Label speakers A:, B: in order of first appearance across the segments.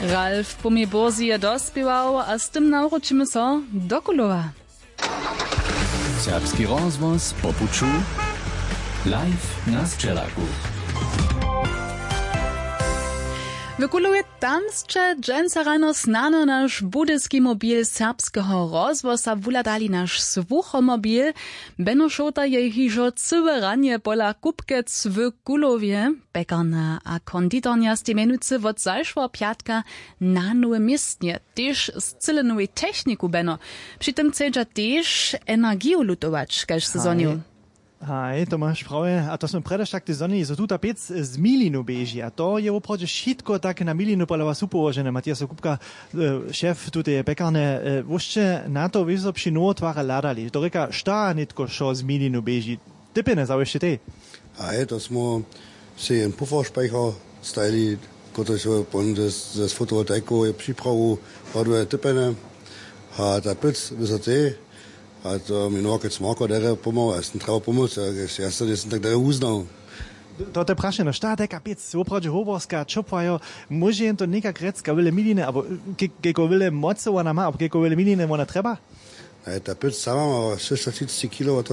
A: Ralf Pomiborzi je dospiewał, a z tym nauczymy so do Kulowa.
B: Serbski rozvoz po puču live na Sčelaku.
A: W Kulowie tamscze dżęca rano znano nasz budyski mobil serbskiego rozwoza wuladali nasz słuchomobil. Beno Šota je hižo cyłe ranie pola kupkec w Kulowie. Pekarna a konditornia z tiemenucy wot zajszła piatka na nowe miestnie, też z cyle nowej techniku beno. Przy tym chcedza też energiu lutować, kaž sezoniu.
C: Hej, to máš pravé. A to sme predaž tak tie zóny, zo tuta pec z milinu beží. A to je opravdu šitko také na milinu poľava supovožené. Matias Kupka, šéf tute pekárne, vošte na to vyzo przy novotvára ladali. To reka, šta nitko šo z milinu beží. Typene, zaujšte ty?
D: Hej, to smo si en pufferspeicher stajili, ktorý so pon z fotovoltaiku je pripravu, hoduje typene. A ta pec vysoté. A to mi no, keď smako dere pomohol, ja som treba pomôcť, ja som tak dere uznal.
C: To je prašeno, šta teka pec, opravdu hovorská, čopajo, môže jen to nekak recka, vile miline, abo keko vile mocova nama, abo keko vile miline ona treba?
D: Ta pec sama má 630 kWh.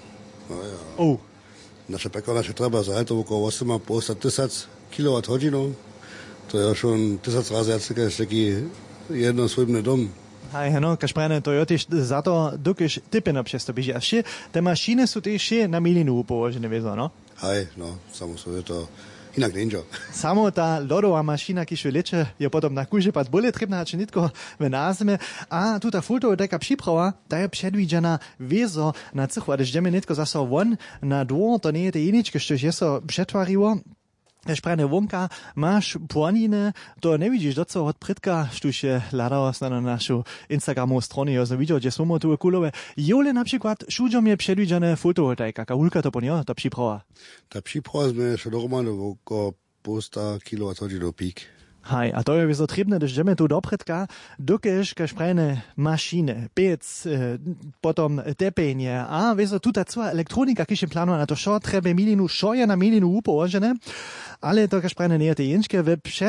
C: Oh.
D: Naša pekárna še treba zajať okolo 8,5 kWh. To je šon 1000 razy taký jednosvojbný dom.
C: Hej, no, kaž to je tiež za to, dokiž typeno přes to běží. A vše, te mašiny sú tiež na milinu položené, vieš, no?
D: Hej, no, samo so je to inak ninja.
C: Samo ta lodová mašina, kiž leče, je potom na kuže pad bole trebná, či nitko v názme. A tu ta fotovoltaika připrava, ta je předvídžena vězo na cychu. A když jdeme nitko zase von na dvor, to nie je te jeničke, štož je so přetvariło. Šprane vonka, máš płoniny, to nevidíš doco od predka, štuž je hľadala na našu Instagramovú stronu, ja som videl, že som tu v Kulove. Jole napríklad, šuďom je predvídžené fotovoltaika, kahulka to po njo, ta příprava?
D: Ta příprava sme še dohromady okolo 100 kWh do pík.
C: Hej, a to je vyzo trebné, když jdeme tu do predka, dokež kašprajne mašine, pec, potom tepenie, a vyzo tuta celá elektronika, kiž je plánovaná, to šo treba milinu, šo je na milinu upoložené, ale to kašprajne nie je te jenčke,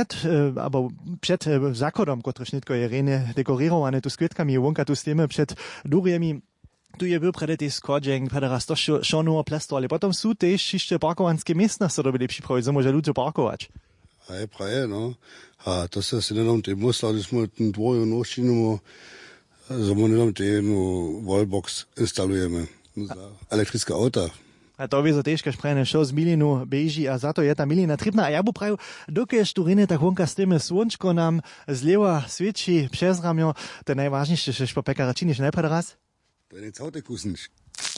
C: před zákodom, kotrež nitko je rejne dekorírované tu s květkami, vonka tu s tými před durjemi, tu je vyprede tej skodženg, pederas to šo novo plesto, ale potom sú tež ešte parkovanské miestnosti, to byli pripraviť, že môže ľudia parkovať.
D: Hej, praje, no. A to se si nedom te musla, da smo ten dvojo noščinimo, samo nedom te wallbox instalujeme za elektrické auta.
C: A to je tež, kaž prejne šo z milinu beží a za to je ta milina tribná. A ja bu praju, dokež tu rine tak vonka s tými slunčko nám zlieva sviečí přes ramjo, to je najvážnejšie, že po pekara činiš, ne, pederas?
D: To je necautek kusniš.